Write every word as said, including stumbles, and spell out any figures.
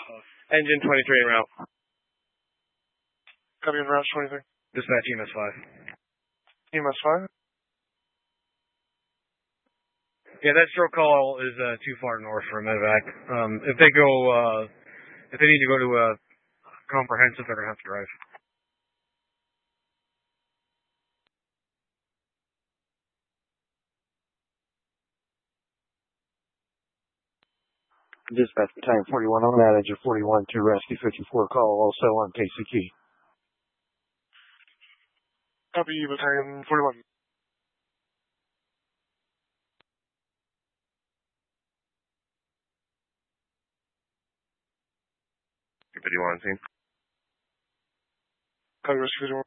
Engine twenty-three en route. Copy en route twenty-three. Dispatch E M S five. E M S five? Yeah, that stroke call is uh, too far north for a medevac. Um, if they go, uh, if they need to go to a comprehensive, they're going to have to drive. Dispatch Battalion forty-one on that, Engine forty-one to Rescue fifty-four call, also on K C Key. Copy, Battalion forty-one. fifty-one, team. Copy, Rescue fifty-one.